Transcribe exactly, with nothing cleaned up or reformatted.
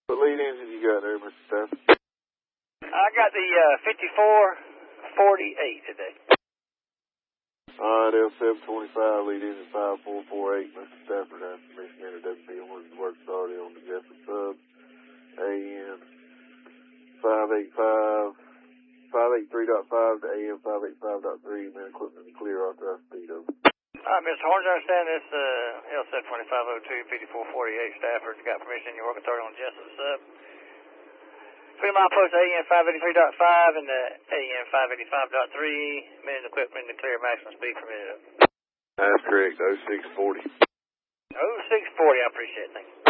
What lead engine you got there, Mister Stafford? I got the uh, fifty-four forty-eight today. Alright, L seven twenty-five, lead engine five four four eight, Mister Stafford, has permission to enter W P one work started on the Jessup sub, A N five eighty-five, five eighty-three point five to A M five eighty-five point three, man, equipment clear, authorized speed over. Alright, Mister Horns, I understand this uh, L seven twenty-five oh two, fifty-four forty-eight Stafford got permission in your work authority on Jessup sub. Three mile post A M five eighty-three point five and the A M five eighty-five point three, minute equipment to clear maximum speed permitted. That's correct, oh six forty. oh six forty, I appreciate it, thank you.